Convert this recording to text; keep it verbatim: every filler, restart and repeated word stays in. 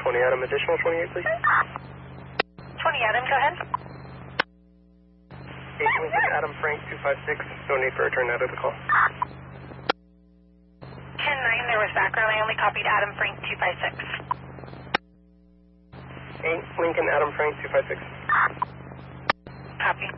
twenty Adam, additional twenty-eight, please. twenty Adam, go ahead. eight Lincoln Adam Frank two five six, no need for a return out of the call. ten nine, there was background, I only copied Adam Frank two five six. eight Lincoln Adam Frank two five six. Copy.